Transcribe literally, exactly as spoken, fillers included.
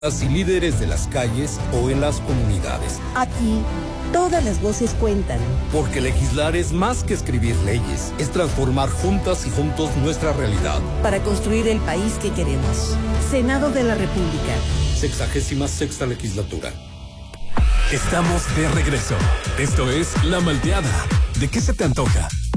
y líderes de las calles o en las comunidades. Aquí, todas las voces cuentan. Porque legislar es más que escribir leyes, es transformar juntas y juntos nuestra realidad. Para construir el país que queremos. Senado de la República. Sexagésima sexta legislatura. Estamos de regreso. Esto es La Malteada. ¿De qué se te antoja?